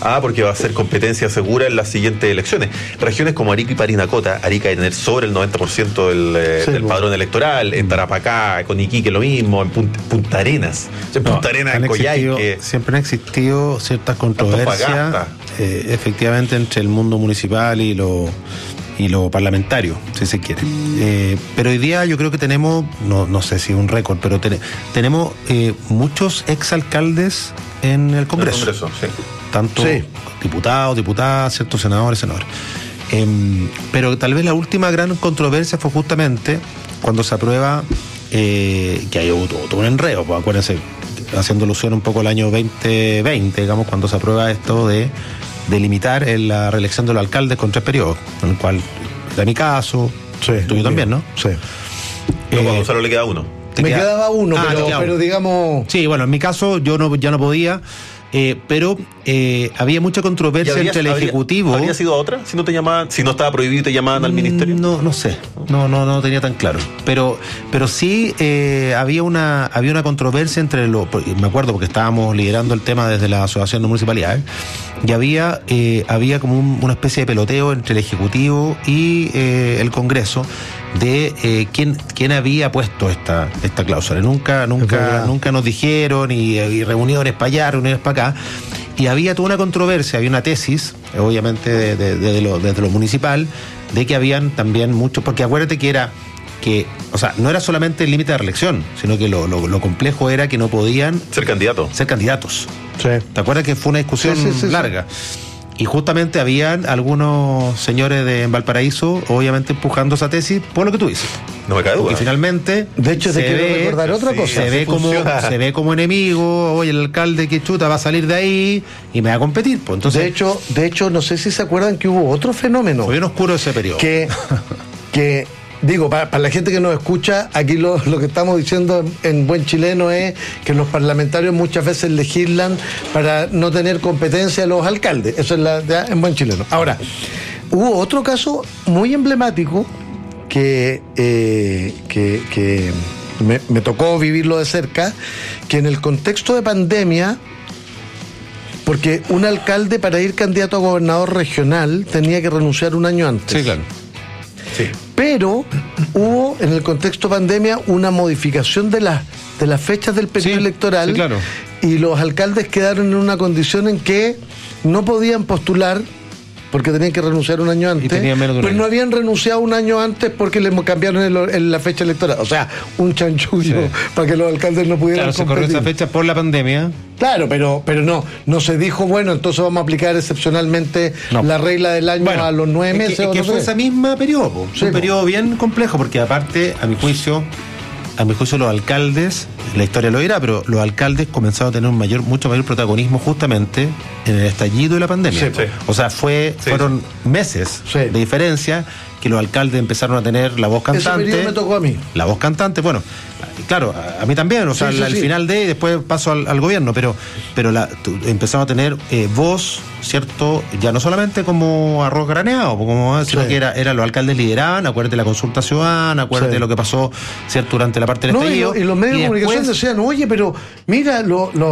porque va a ser competencia segura en las siguientes elecciones. Regiones como Arica y Parinacota, Arica va a tener sobre el 90% del padrón electoral, en Tarapacá, con Iquique lo mismo, en Punta Arenas. En Punta Arenas, en Coyhaique. Siempre han existido ciertas controversias, efectivamente, entre el mundo municipal y lo parlamentario, si se quiere. Pero hoy día yo creo que tenemos, no sé si un récord, pero tenemos muchos exalcaldes en el Congreso. Tanto diputados, diputadas, ciertos senadores. Pero tal vez la última gran controversia fue justamente cuando se aprueba, que hay todo un enredo, pues acuérdense, haciendo alusión un poco al año 2020, digamos, cuando se aprueba esto de limitar la reelección de los alcaldes con 3 periodos, en el cual era mi caso, tuyo también, ¿no? Sí. Luego a Gonzalo le queda uno. Quedaba uno, pero digamos... Sí, bueno, en mi caso yo ya no podía, pero había mucha controversia entre el Ejecutivo. ¿Habría sido otra? Si no te llamaban, si no estaba prohibido y te llamaban al ministerio. No sé, no tenía tan claro. Pero sí había una controversia entre me acuerdo porque estábamos liderando el tema desde la Asociación de Municipalidades, y había como una especie de peloteo entre el Ejecutivo y el Congreso de quién había puesto esta cláusula. Nunca nos dijeron, y reuniones para allá, reuniones para acá. Y había toda una controversia, había una tesis, obviamente desde lo municipal, de que habían también muchos, porque acuérdate o sea, no era solamente el límite de reelección, sino que lo complejo era que no podían ser candidatos. Sí. ¿Te acuerdas que fue una discusión larga? Y justamente habían algunos señores de Valparaíso, obviamente, empujando esa tesis por lo que tú dices. No me cae duda. Porque finalmente, de hecho, te quiero recordar otra cosa. Se ve como enemigo. Oye, el alcalde que chuta va a salir de ahí y me va a competir. Pues entonces, de hecho, no sé si se acuerdan que hubo otro fenómeno. Fue bien oscuro ese periodo. Que digo, para la gente que nos escucha, aquí lo que estamos diciendo en buen chileno es que los parlamentarios muchas veces legislan para no tener competencia de los alcaldes. Eso es en buen chileno. Ahora, hubo otro caso muy emblemático que me tocó vivirlo de cerca, que en el contexto de pandemia, porque un alcalde para ir candidato a gobernador regional tenía que renunciar un año antes. Sí, claro. Sí. Pero hubo en el contexto pandemia una modificación de las fechas del periodo electoral, sí, claro. Y los alcaldes quedaron en una condición en que no podían postular porque tenían que renunciar un año antes, pero no habían renunciado un año antes porque le cambiaron en la fecha electoral. O sea, un chanchullo para que los alcaldes no pudieran competir. Se corrió esa fecha por la pandemia. Claro, pero no se dijo, bueno, entonces vamos a aplicar excepcionalmente la regla del año a los 9 meses. Que fue esa misma periodo, un periodo bien complejo, porque aparte, a mi juicio los alcaldes, la historia lo dirá, pero los alcaldes comenzaron a tener mucho mayor protagonismo justamente en el estallido de la pandemia. Sí. O sea, fueron meses de diferencia que los alcaldes empezaron a tener la voz cantante. Ese periodo me tocó a mí. La voz cantante, bueno, claro, a mí también, o sea, al final y después paso al gobierno, pero empezaron a tener voz, ¿cierto? Ya no solamente como arroz graneado, sino que era los alcaldes lideraban, acuérdate la consulta ciudadana, acuérdate lo que pasó, ¿cierto? Durante la parte del estallido. Y los medios de comunicación decían, oye, pero mira,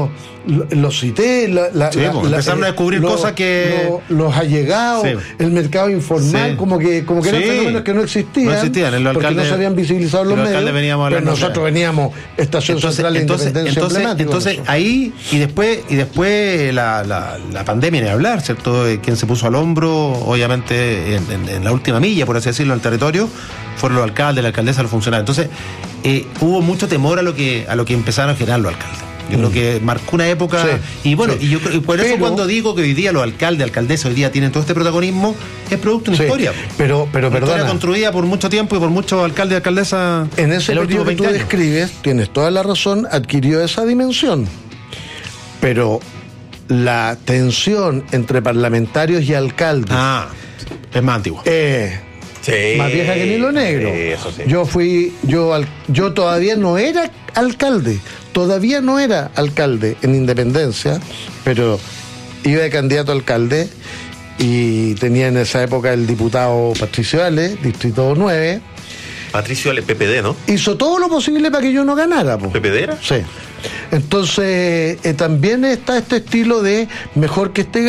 los cité, empezaron a descubrir cosas que... Los allegados, el mercado informal, como que eran fenómenos que no existían. No existían, porque no se habían visibilizado los medios. Pero nosotros veníamos, Estación Central de Independencia emblemática. Entonces, ahí, y después la pandemia, ni hablar, ¿cierto? Quien se puso al hombro, obviamente, en la última milla, por así decirlo, en el territorio, fueron los alcaldes, la alcaldesa, los funcionarios. Entonces, hubo mucho temor a lo que empezaron a generar los alcaldes. Yo creo que marcó una época, y por eso cuando digo que hoy día los alcaldes, alcaldesas hoy día tienen todo este protagonismo, es producto de una historia. Pero perdona. Historia construida por mucho tiempo y por muchos alcaldes y alcaldesas. En ese periodo que tú describes, tienes toda la razón, adquirió esa dimensión. Pero la tensión entre parlamentarios y alcaldes es más antigua. Más vieja que el hilo negro. Eso sí. Yo todavía no era alcalde en Independencia, pero iba de candidato a alcalde y tenía en esa época el diputado Patricio Ale, Distrito 9. Patricio Ale, PPD, ¿no? Hizo todo lo posible para que yo no ganara. ¿PPD era? Sí. Entonces, también está este estilo de mejor que esté